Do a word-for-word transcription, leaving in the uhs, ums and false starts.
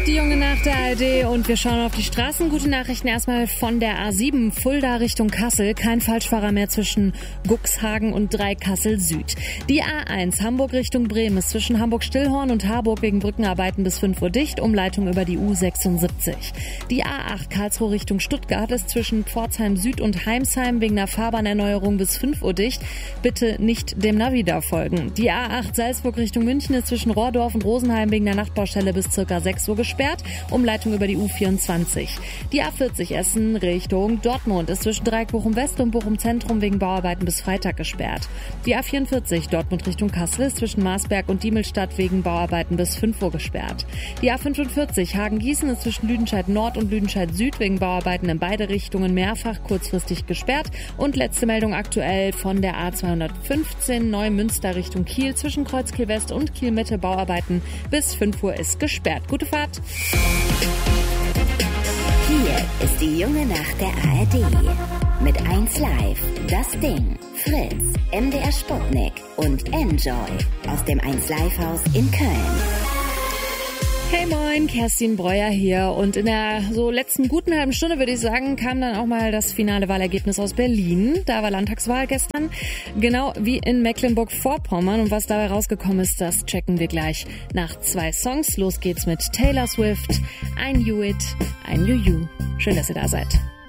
hört die Junge nach der A R D und wir schauen auf die Straßen. Gute Nachrichten erstmal von der A sieben Fulda Richtung Kassel. Kein Falschfahrer mehr zwischen Guxhagen und Dreikassel Süd. Die A eins Hamburg Richtung Bremen ist zwischen Hamburg-Stillhorn und Harburg wegen Brückenarbeiten bis fünf Uhr dicht. Umleitung über die U sechsundsiebzig. Die A acht Karlsruhe Richtung Stuttgart ist zwischen Pforzheim Süd und Heimsheim wegen einer Fahrbahnerneuerung bis fünf Uhr dicht. Bitte nicht dem Navi da folgen. Die A acht Salzburg Richtung München ist zwischen Rohrdorf und Rosenheim wegen der Nachtbaustelle bis circa sechs Uhr gesperrt. Umleitung über die U vierundzwanzig. Die A vierzig Essen Richtung Dortmund ist zwischen Dreieck Bochum West und Bochum Zentrum wegen Bauarbeiten bis Freitag gesperrt. Die A vierundvierzig Dortmund Richtung Kassel ist zwischen Marsberg und Diemelstadt wegen Bauarbeiten bis fünf Uhr gesperrt. Die A fünfundvierzig Hagen-Gießen ist zwischen Lüdenscheid Nord und Lüdenscheid Süd wegen Bauarbeiten in beide Richtungen mehrfach kurzfristig gesperrt. Und letzte Meldung aktuell von der A zweihundertfünfzehn Neumünster Richtung Kiel zwischen Kreuzkiel West und Kiel Mitte Bauarbeiten bis fünf Uhr ist gesperrt. Gute Fahrt! Hier ist die Junge Nacht der A R D. Mit eins Live, Das Ding, Fritz, M D R Sputnik und Enjoy aus dem eins Live Haus in Köln. Hey moin, Kerstin Breuer hier und in der so letzten guten halben Stunde würde ich sagen, kam dann auch mal das finale Wahlergebnis aus Berlin. Da war Landtagswahl gestern, genau wie in Mecklenburg-Vorpommern und was dabei rausgekommen ist, das checken wir gleich nach zwei Songs. Los geht's mit Taylor Swift, I Knew It, I Knew You. Schön, dass ihr da seid.